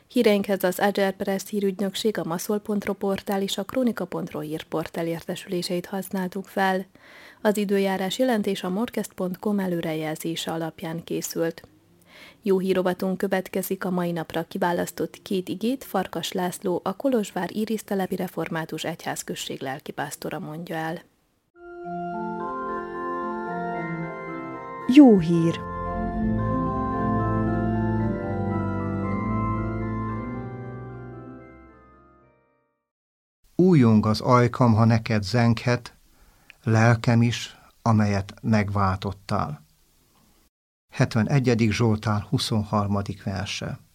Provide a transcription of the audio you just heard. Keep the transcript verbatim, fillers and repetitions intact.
Híreinkhez az Agile Press hírügynökség, a maszol pont ro portál és a kronika pont ro hírportál értesüléseit használtuk fel. Az időjárás jelentés a morkest pont com előrejelzése alapján készült. Jó hírovatunk következik, a mai napra kiválasztott két igét Farkas László, a Kolozsvár Írisztelepi Református Egyházközség lelkipásztora mondja el. Jó hír! Újjong az ajkam, ha neked zenghet, lelkem is, amelyet megváltottál. hetvenegyedik Zsoltár huszonharmadik verse.